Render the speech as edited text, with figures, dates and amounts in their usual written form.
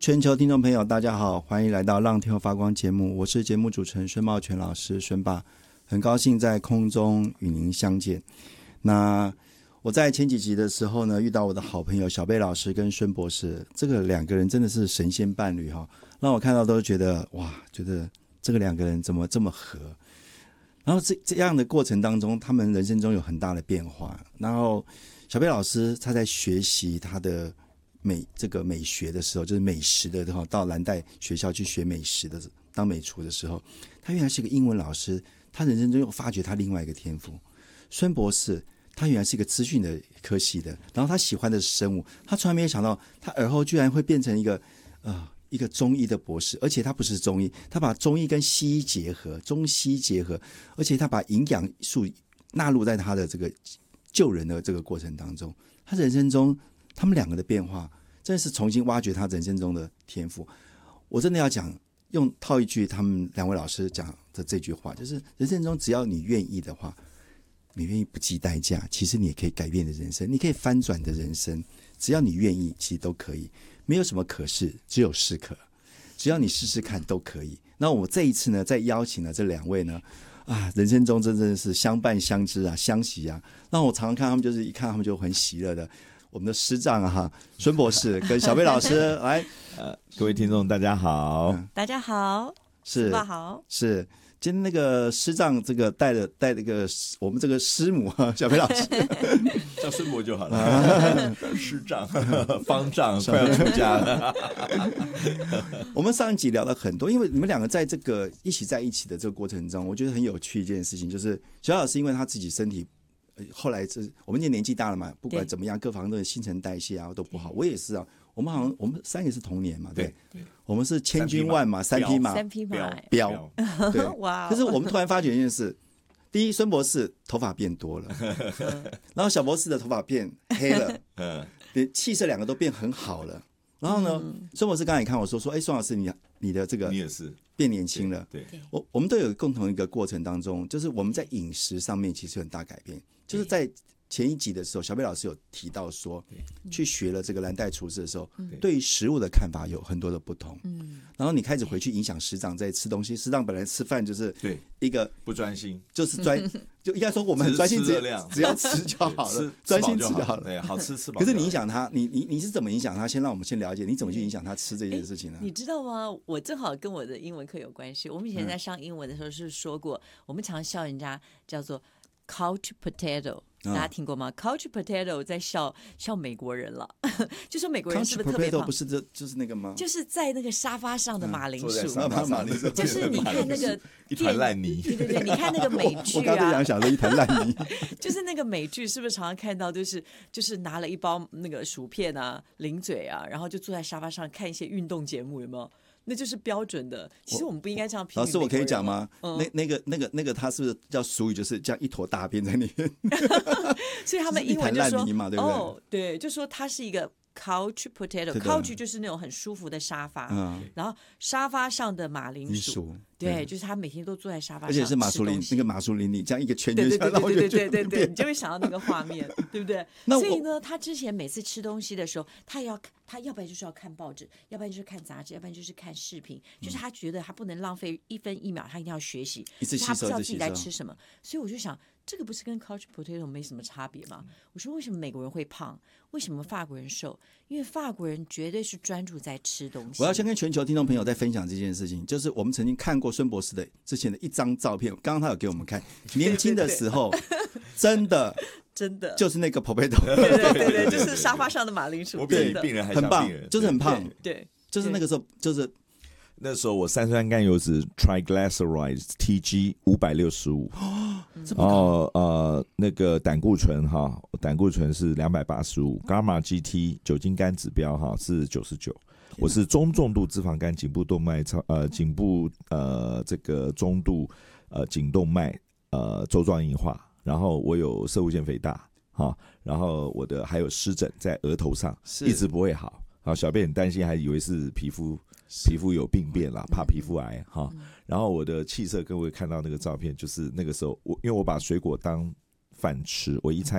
全球听众朋友大家好，欢迎来到浪天后发光节目，我是节目主持人孙茂全老师孙爸，很高兴在空中与您相见。那我在前几集的时候呢，遇到我的好朋友小贝老师跟孙博士，这个两个人真的是神仙伴侣哈，让我看到都觉得哇，觉得这个两个人怎么这么合。然后这样的过程当中，他们人生中有很大的变化。然后小贝老师他在学习他的这个美学的时候，就是美食的，到蓝带学校去学美食的，当美厨的时候，他原来是个英文老师，他人生中又发掘他另外一个天赋。孙博士他原来是一个资讯的科系的，然后他喜欢的是生物，他从来没有想到他而后居然会变成一个中医的博士，而且他不是中医，他把中医跟西医结合，中西结合，而且他把营养素纳入在他的这个救人的这个过程当中。他人生中他们两个的变化真的是重新挖掘他人生中的天赋。我真的要讲，用套一句他们两位老师讲的这句话，就是人生中只要你愿意的话，你愿意不计代价，其实你也可以改变你的人生，你可以翻转的人生，只要你愿意，其实都可以，没有什么可是，只有是可，只要你试试看都可以。那我这一次呢，再邀请了这两位呢，人生中真的是相伴相知啊，相惜啊。那我常常看他们，就是一看他们就很喜乐的。我们的师长孙博士跟小贝老师来， 各位听众大家好， 大家好， 是爸好， 是今天那个师长这个带那个我们这个师母小贝老师叫孙博就好了，师长方丈快要出家了。 我们上一集聊了很多，因为你们两个在这个一起在一起的这个过程中，我觉得很有趣一件事情，就是小老师因为他自己身体。后来我们年纪大了嘛，不管怎么样，各方面的新陈代谢都不好。我也是啊，我们三个是同年嘛，对，我们是千军万马三匹马彪，对，哇！可是我们突然发觉一件事，第一，孙博士头发变多了，然后小博士的头发变黑了，气色两个都变很好了。然后呢，孙博士刚才也看我说，孙老师你的这个你也是变年轻了， 对， 我们都有共同一个过程当中，就是我们在饮食上面其实有很大改变。就是在前一集的时候，小贝老师有提到说，去学了这个蓝带厨师的时候，对于食物的看法有很多的不同。然后你开始回去影响师长在吃东西，师长本来吃饭就是一个不专心， 就是就应该说我们很专心，只要吃就好了，专心吃就好了， 对，好吃吃饱。 可是你影响他，你是怎么影响他？先让我们先了解你怎么去影响他吃这件事情呢？ 你知道吗？我正好跟我的英文课有关系。我们以前在上英文的时候是说过，我们常笑人家叫做 couch potato。大家听过吗？ Couch potato 在笑美国人了，就说美国人是不是特别胖？ 不是就是那个吗？ 就是在那个沙发上的马铃薯， 就是你看那个一团烂泥， 对，你看那个美剧啊， 我刚才想说一团烂泥， 就是那个美剧是不是常常看到就是拿了一包那个薯片啊、零嘴啊，然后就坐在沙发上看一些运动节目，有没有？那就是标准的。其实我们不应该这样评。 老师，我可以讲吗？那个他是不是叫俗语，就是这样一坨大便在里面？ 所以他们英文就说嘛，对不对？ 对，就说它是一个 couch potato。couch 就是那种很舒服的沙发，然后沙发上的马铃薯。对，就是他每天都坐在沙发上， 而且是马苏林里这样一个圈圈， 对，你就会想到那个画面，对不对？所以呢，他之前每次吃东西的时候，他要不然就是要看报纸，要不然就是看杂志，要不然就是看视频，就是他觉得他不能浪费1分1秒，他一定要学习，他不知道自己在吃什么。所以我就想，这个不是跟 couch potato 没什么差别吗？我说为什么美国人会胖，为什么法国人瘦？因为法国人绝对是专注在吃东西。 我要先跟全球听众朋友再分享这件事情，就是我们曾经看过孙博士的之前的一张照片，刚刚他有给我们看，年轻的时候真的就是那个 potato， 对，就是沙发上的马铃薯， 我比病人还像病人， 就是很胖， 对， 就是那个时候，就是那时候我三酸甘油酯 triglycerides TG 565，然后那个胆固醇是285，伽马 GT 酒精肝指标是99。我是中重度脂肪肝，颈部动脉颈部这个中度颈动脉粥状硬化，然后我有攝護腺肥大然后我的还有湿疹在额头上，一直不会好。小贝很担心，还以为是皮肤有病变啦，怕皮肤癌然后我的气色，各位看到那个照片，就是那个时候因为我把水果当饭吃，我一餐